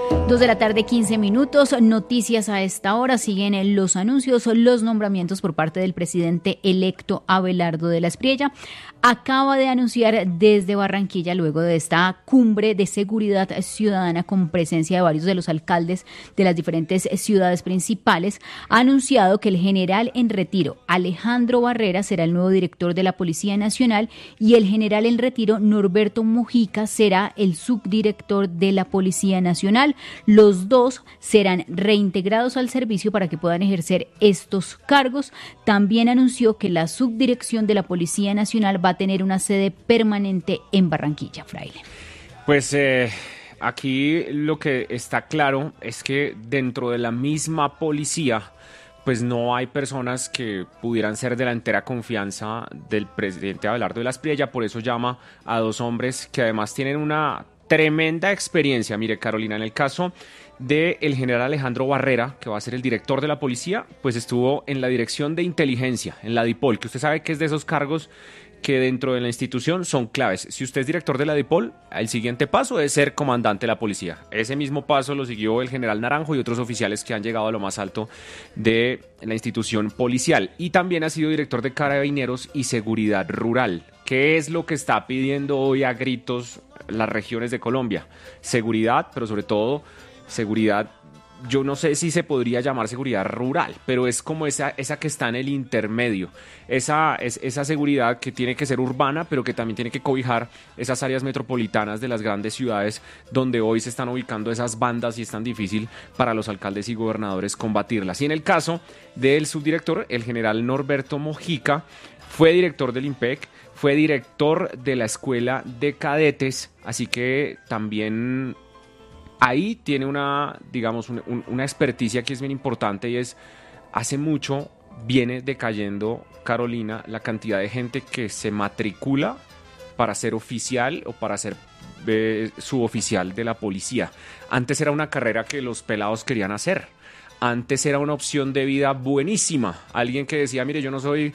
2:15 p.m. Noticias a esta hora. Siguen los anuncios, los nombramientos por parte del presidente electo Abelardo de la Espriella. Acaba de anunciar desde Barranquilla, luego de esta cumbre de seguridad ciudadana con presencia de varios de los alcaldes de las diferentes ciudades principales, ha anunciado que el general en retiro Alejandro Barrera será el nuevo director de la Policía Nacional y el general en retiro Norberto Mojica será el subdirector de la Policía Nacional. Los dos serán reintegrados al servicio para que puedan ejercer estos cargos. También anunció que la subdirección de la Policía Nacional va a tener una sede permanente en Barranquilla. Fraile. Pues aquí lo que está claro es que dentro de la misma policía pues no hay personas que pudieran ser de la entera confianza del presidente Abelardo de la Espriella. Por eso llama a dos hombres que además tienen una tremenda experiencia. Mire, Carolina, en el caso del general Alejandro Barrera, que va a ser el director de la policía, pues estuvo en la dirección de inteligencia, en la DIPOL, que usted sabe que es de esos cargos que dentro de la institución son claves. Si usted es director de la DIPOL, el siguiente paso es ser comandante de la policía. Ese mismo paso lo siguió el general Naranjo y otros oficiales que han llegado a lo más alto de la institución policial. Y también ha sido director de Carabineros y Seguridad Rural. ¿Qué es lo que está pidiendo hoy a gritos las regiones de Colombia? Seguridad, pero sobre todo seguridad. Yo no sé si se podría llamar seguridad rural, pero es como esa que está en el intermedio, esa seguridad que tiene que ser urbana, pero que también tiene que cobijar esas áreas metropolitanas de las grandes ciudades donde hoy se están ubicando esas bandas y es tan difícil para los alcaldes y gobernadores combatirlas. Y en el caso del subdirector, el general Norberto Mojica, fue director del IMPEC, fue director de la Escuela de Cadetes, así que también ahí tiene una experticia que es bien importante y es, hace mucho viene decayendo, Carolina, la cantidad de gente que se matricula para ser oficial o para ser suboficial de la policía. Antes era una carrera que los pelados querían hacer. Antes era una opción de vida buenísima. Alguien que decía, mire, yo no soy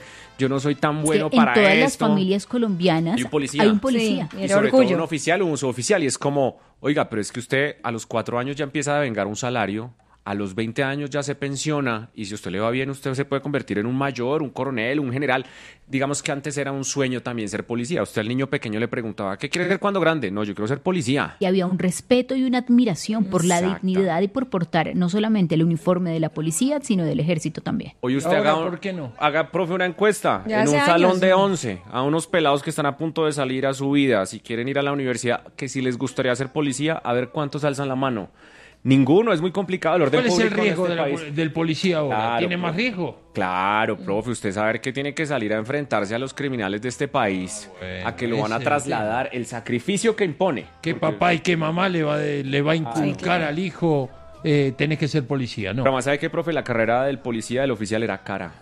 tan bueno para esto. En todas las familias colombianas hay un policía. Sí, y sobre todo un oficial o un suboficial. Y es como, oiga, pero es que usted a los 4 años ya empieza a devengar un salario, a los 20 años ya se pensiona, y si a usted le va bien, usted se puede convertir en un mayor, un coronel, un general. Digamos que antes era un sueño también ser policía. Usted al niño pequeño le preguntaba, ¿qué quiere ser cuando grande? No, yo quiero ser policía. Y había un respeto y una admiración por la dignidad y por portar no solamente el uniforme de la policía, sino del ejército también. Oye, usted ¿por qué no? haga, profe, una encuesta Ya en un hace salón años, de ¿no? 11 a unos pelados que están a punto de salir a su vida, si quieren ir a la universidad, que si les gustaría ser policía, a ver cuántos alzan la mano. Ninguno, es muy complicado el orden ¿Cuál es el público en riesgo este país. del policía ahora? Claro, ¿Tiene más profe. riesgo? Claro, profe, usted sabe que tiene que salir a enfrentarse a los criminales de este país, Bueno, a que lo van a ese trasladar, el sacrificio que impone. ¿Qué Porque- papá y qué mamá le va a inculcar claro. al hijo? Tenés que ser policía, ¿no? Pero más sabe que, profe, la carrera del policía, del oficial era cara,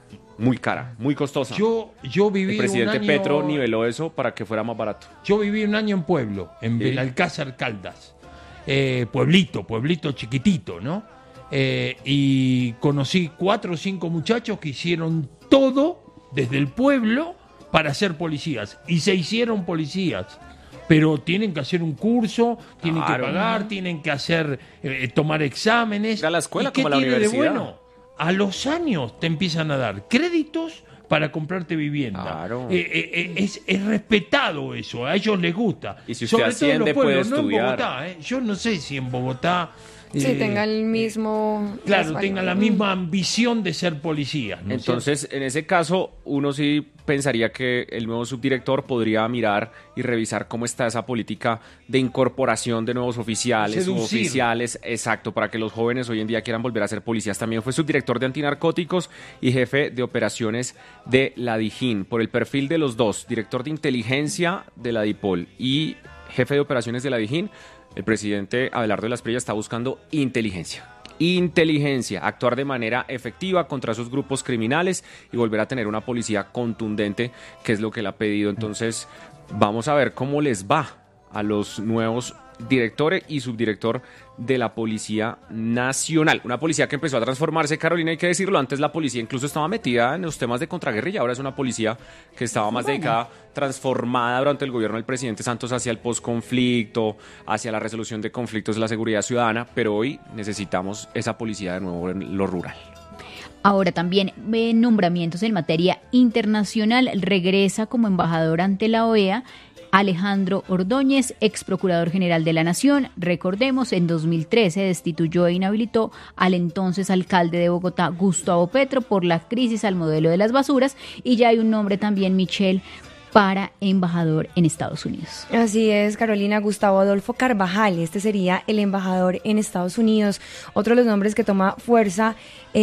muy costosa. Yo viví El presidente un año, Petro niveló eso para que fuera más barato. Yo viví un año en Pueblo, en Sí. Benalcázar Caldas. Pueblito chiquitito, ¿no? Y conocí 4 o 5 muchachos que hicieron todo desde el pueblo para ser policías. Y se hicieron policías. Pero tienen que hacer un curso, tienen Claro. que pagar, tienen que hacer tomar exámenes. Ir a la escuela ¿Y qué como a la tiene de universidad. bueno? A los años te empiezan a dar créditos para comprarte vivienda. Claro. Es respetado eso, a ellos les gusta. Y si usted Sobre todo en los asciende, puede pueblos, no en estudiar. Bogotá. Yo no sé si en Bogotá... Sí, tenga el mismo... Claro, tenga la misma ambición de ser policía. ¿no es Entonces, en ese caso, uno sí pensaría que el nuevo subdirector podría mirar y revisar cómo está esa política de incorporación de nuevos oficiales, Seducir. suboficiales, exacto, para que los jóvenes hoy en día quieran volver a ser policías. También fue subdirector de antinarcóticos y jefe de operaciones de la DIJÍN. Por el perfil de los dos, director de inteligencia de la DIPOL y jefe de operaciones de la DIJÍN, el presidente Abelardo de la Espriella está buscando inteligencia, actuar de manera efectiva contra esos grupos criminales y volver a tener una policía contundente, que es lo que él ha pedido. Entonces, vamos a ver cómo les va a los nuevos director y subdirector de la Policía Nacional. Una policía que empezó a transformarse, Carolina, hay que decirlo. Antes la policía incluso estaba metida en los temas de contraguerrilla. Ahora es una policía que estaba más dedicada, transformada durante el gobierno del presidente Santos hacia el posconflicto, hacia la resolución de conflictos de la seguridad ciudadana. Pero hoy necesitamos esa policía de nuevo en lo rural. Ahora también nombramientos en materia internacional. Regresa como embajador ante la OEA Alejandro Ordóñez, ex procurador general de la Nación. Recordemos, en 2013 destituyó e inhabilitó al entonces alcalde de Bogotá, Gustavo Petro, por la crisis al modelo de las basuras. Y ya hay un nombre también, Michelle, para embajador en Estados Unidos. Así es, Carolina. Gustavo Adolfo Carvajal, este sería el embajador en Estados Unidos. Otro de los nombres que toma fuerza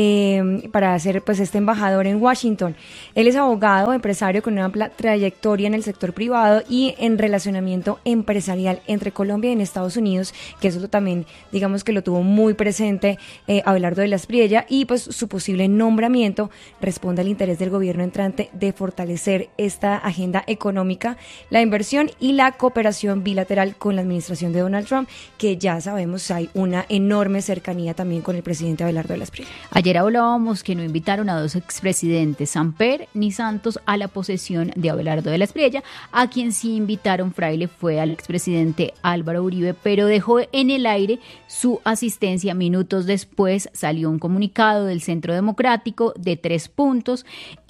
para ser pues este embajador en Washington. Él es abogado, empresario con una amplia trayectoria en el sector privado y en relacionamiento empresarial entre Colombia y en Estados Unidos, que eso también, digamos que lo tuvo muy presente Abelardo de la Espriella, y pues su posible nombramiento responde al interés del gobierno entrante de fortalecer esta agenda económica, la inversión y la cooperación bilateral con la administración de Donald Trump, que ya sabemos hay una enorme cercanía también con el presidente Abelardo de la Espriella. Ayer hablábamos que no invitaron a dos expresidentes, Samper ni Santos, a la posesión de Abelardo de la Espriella. A quien sí invitaron, Fraile, fue al expresidente Álvaro Uribe, pero dejó en el aire su asistencia. Minutos después salió un comunicado del Centro Democrático de 3 puntos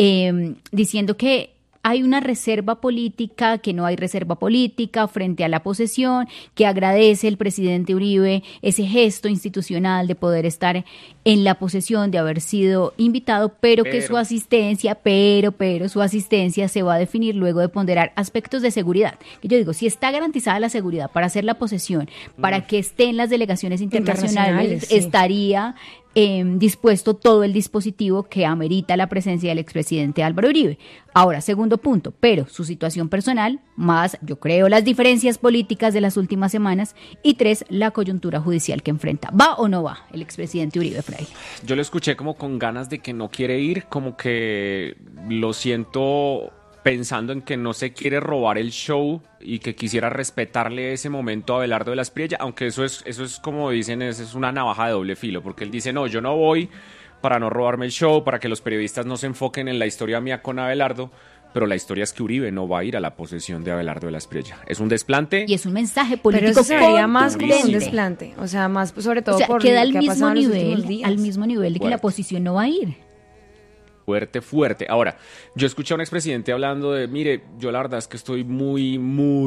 diciendo que hay una reserva política, que no hay reserva política frente a la posesión, que agradece el presidente Uribe ese gesto institucional de poder estar en la posesión, de haber sido invitado, pero que su asistencia, su asistencia se va a definir luego de ponderar aspectos de seguridad. Que yo digo, si está garantizada la seguridad para hacer la posesión, para que estén las delegaciones internacionales, sí, estaría dispuesto todo el dispositivo que amerita la presencia del expresidente Álvaro Uribe. Ahora, segundo punto, pero su situación personal, más, yo creo, las diferencias políticas de las últimas semanas, y 3, la coyuntura judicial que enfrenta. ¿Va o no va el expresidente Uribe, Fray? Yo lo escuché como con ganas de que no quiere ir, como que lo siento pensando en que no se quiere robar el show y que quisiera respetarle ese momento a Abelardo de la Espriella, aunque eso es como dicen, es una navaja de doble filo, porque él dice, no, yo no voy para no robarme el show, para que los periodistas no se enfoquen en la historia mía con Abelardo, pero la historia es que Uribe no va a ir a la posesión de Abelardo de la Espriella. Es un desplante. Y es un mensaje político. Pero eso se vería más como un desplante, o sea, más sobre todo por queda lo que ha pasado en los últimos días. al mismo nivel de que la oposición no va a ir. Fuerte. Ahora, yo escuché a un expresidente hablando de, mire, yo la verdad es que estoy muy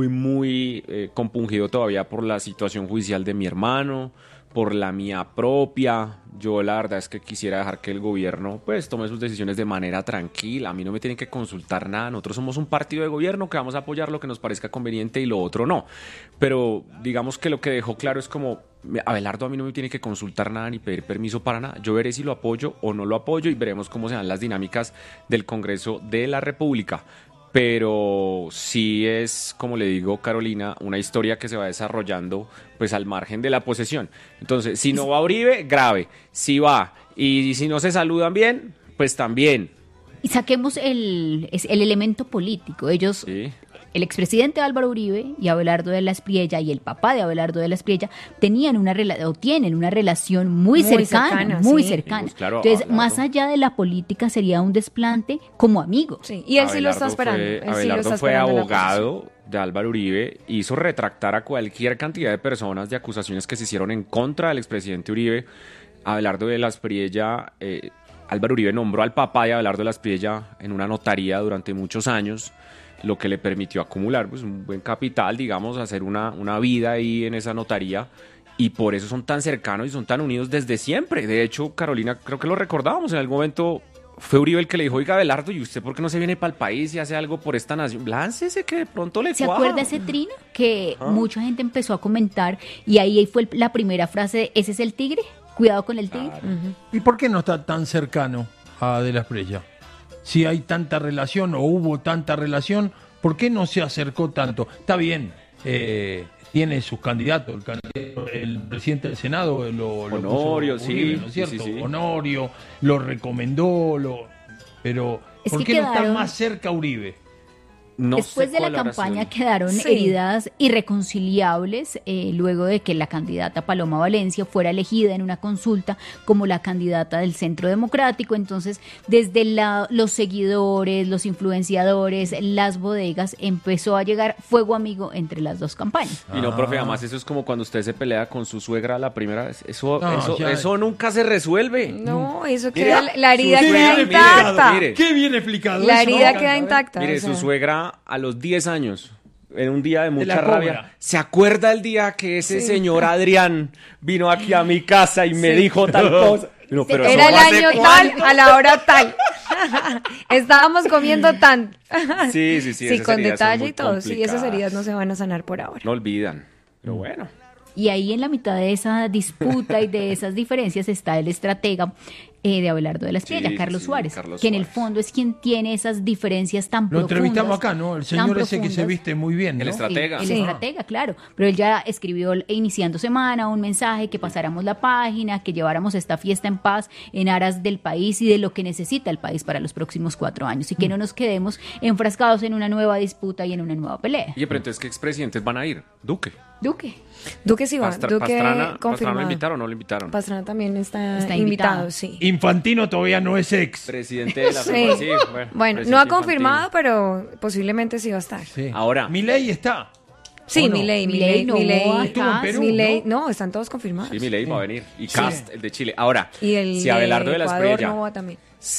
compungido todavía por la situación judicial de mi hermano, por la mía propia. Yo la verdad es que quisiera dejar que el gobierno pues tome sus decisiones de manera tranquila. A mí no me tienen que consultar nada. Nosotros somos un partido de gobierno que vamos a apoyar lo que nos parezca conveniente y lo otro no. Pero digamos que lo que dejó claro es como, Abelardo a mí no me tiene que consultar nada ni pedir permiso para nada. Yo veré si lo apoyo o no lo apoyo y veremos cómo se dan las dinámicas del Congreso de la República. Pero sí es, como le digo, Carolina, una historia que se va desarrollando pues al margen de la posesión. Entonces, si no va Uribe, grave. Si va y si no se saludan bien, pues también. Y saquemos el elemento político. Ellos... Sí. El expresidente Álvaro Uribe y Abelardo de la Espriella y el papá de Abelardo de la Espriella tienen una relación muy cercana. Pues claro, entonces, más allá de la política, sería un desplante como amigo. Sí, y él sí lo está esperando. Abelardo fue abogado de Álvaro Uribe, hizo retractar a cualquier cantidad de personas de acusaciones que se hicieron en contra del expresidente Uribe. Abelardo de la Espriella, Álvaro Uribe nombró al papá de Abelardo de la Espriella en una notaría durante muchos años, lo que le permitió acumular pues un buen capital, digamos, hacer una vida ahí en esa notaría, y por eso son tan cercanos y son tan unidos desde siempre. De hecho, Carolina, creo que lo recordábamos en algún momento, fue Uribe el que le dijo, oiga, Abelardo, ¿y usted por qué no se viene para el país y hace algo por esta nación? Láncese que de pronto le ¿Se cuaja? acuerda ese trino que mucha gente empezó a comentar y ahí fue la primera frase, ese es el tigre, cuidado con el tigre? Claro. ¿Y por qué no está tan cercano a De la Espriella? Si hay tanta relación o hubo tanta relación, ¿por qué no se acercó tanto? Está bien, tiene sus candidatos, el presidente del Senado, Honorio, puso Uribe, ¿no es cierto? Sí. Honorio, lo recomendó, pero ¿por qué no está más cerca Uribe? No Después sé de la cuál habrá campaña sido. quedaron Sí. heridas irreconciliables luego de que la candidata Paloma Valencia fuera elegida en una consulta como la candidata del Centro Democrático. Entonces, desde los seguidores, los influenciadores, las bodegas, empezó a llegar fuego amigo entre las dos campañas. Y no, profe, además eso es como cuando usted se pelea con su suegra la primera vez. No, ya- Eso nunca se resuelve. No, eso Mire, queda, la herida su queda suegra, intacta. mire. Qué bien explicado. La eso, herida ¿no? queda intacta. Mire, o sea. su suegra a los 10 años, en un día de mucha la cobra. rabia, ¿se acuerda el día que ese señor Adrián vino aquí a mi casa y me dijo tal cosa? No, pero eso Era el fue hace año cuánto. tal, a la hora tal. Estábamos comiendo tan. Sí, Sí, esas con heridas son detalle muy y todo. Sí, esas complicadas. heridas no se van a sanar por ahora. No olvidan, pero bueno. Y ahí en la mitad de esa disputa y de esas diferencias está el estratega de Abelardo de la Espriella, Sí, Carlos sí, Suárez, Carlos que en el Suárez. fondo es quien tiene esas diferencias tan Lo profundas. entrevistamos acá, ¿no? El tan señor ese que se profundas. viste muy bien, ¿no? El estratega. El Sí. estratega, claro. Pero él ya escribió iniciando semana un mensaje que pasáramos la página, que lleváramos esta fiesta en paz en aras del país y de lo que necesita el país para los próximos 4 años y que no nos quedemos enfrascados en una nueva disputa y en una nueva pelea. Oye, pero entonces, ¿qué expresidentes van a ir? Duque. Duque. Duque sí va. Duque ¿Pastrana confirmado. lo invitaron o no lo invitaron? Pastrana también está Está invitado, invitado. sí. Infantino todavía no es ex. Presidente de la Sí. FIFA, sí, Bueno, presidente no ha Infantino. confirmado, pero posiblemente sí va a estar. Sí. Ahora. Milei está. Sí, ¿O no? Milei, no, Estuvo en Perú, Milei, ¿no? no, están todos confirmados. Sí, Milei va a venir. Y Cast, el de Chile. Ahora, Y el si Abelardo de la Ecuador Espriella no va también.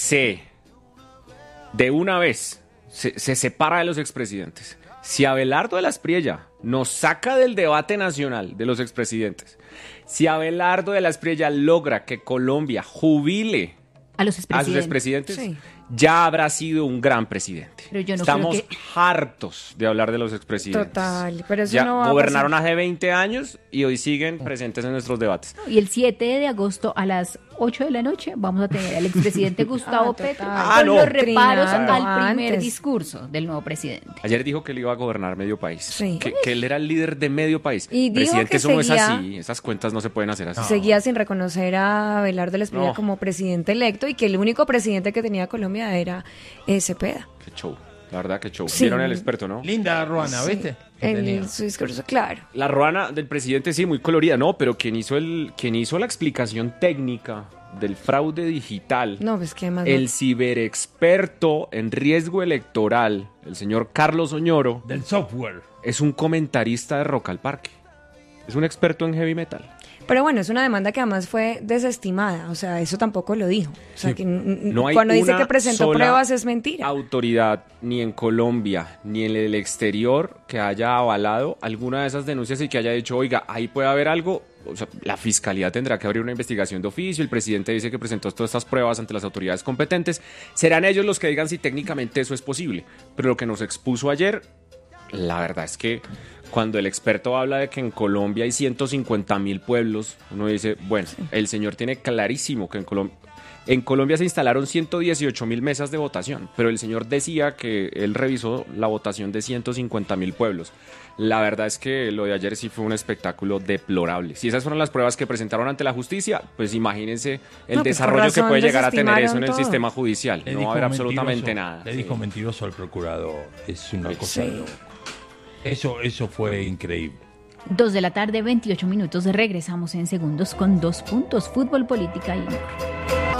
de una vez se separa de los expresidentes, si Abelardo de la Espriella nos saca del debate nacional de los expresidentes, si Abelardo de la Espriella logra que Colombia jubile A los a sus expresidentes. expresidentes, Sí. ya habrá sido un gran presidente. Pero yo no Estamos creo que- hartos de hablar de los expresidentes. Total, pero eso ya no va a gobernaron pasar. hace 20 años y hoy siguen presentes en nuestros debates. Y el 7 de agosto a las 8 de la noche vamos a tener al expresidente Gustavo total. Petro Ah, con no. los reparos Trinando al primer antes. discurso del nuevo presidente. Ayer dijo que él iba a gobernar medio país, Sí. que él era el líder de medio país. Y dijo Presidente, que eso no es seguía- así, esas cuentas no se pueden hacer así. Seguía sin reconocer a Abelardo de la Espriella No. como presidente electo y que el único presidente que tenía Colombia era Cepeda. Qué show, la verdad que show. Sí. Vieron el experto, ¿no? Linda Ruana, ¿viste? Que tenía. En su discurso, claro. La ruana del presidente sí, muy colorida, no, pero quien hizo la explicación técnica del fraude digital, No, pues que además el ciberexperto en riesgo electoral, el señor Carlos Oñoro, Del software. es un comentarista de Rock al Parque. Es un experto en heavy metal. Pero bueno, es una demanda que además fue desestimada, o sea, eso tampoco lo dijo. O sea, Sí. que No hay cuando dice una que presentó sola pruebas es mentira. autoridad, ni en Colombia, ni en el exterior, que haya avalado alguna de esas denuncias y que haya dicho, oiga, ahí puede haber algo. O sea, la fiscalía tendrá que abrir una investigación de oficio. El presidente dice que presentó todas estas pruebas ante las autoridades competentes. Serán ellos los que digan si técnicamente eso es posible. Pero lo que nos expuso ayer, la verdad es que cuando el experto habla de que en Colombia hay 150.000 pueblos, uno dice, bueno, el señor tiene clarísimo que en Colombia se instalaron 118.000 mesas de votación, pero el señor decía que él revisó la votación de 150.000 pueblos. La verdad es que lo de ayer sí fue un espectáculo deplorable. Si esas fueron las pruebas que presentaron ante la justicia, pues imagínense el No, pues con desarrollo que razón puede llegar a tener eso en desestimaron el todo. sistema judicial. Le No dijo va a haber mentiroso, absolutamente nada. Le Sí. dijo mentiroso al procurador. Es una cosa Sí. loca. Eso fue increíble. 2 de la tarde, 28 minutos. Regresamos en segundos con 2 puntos. Fútbol, política y humor.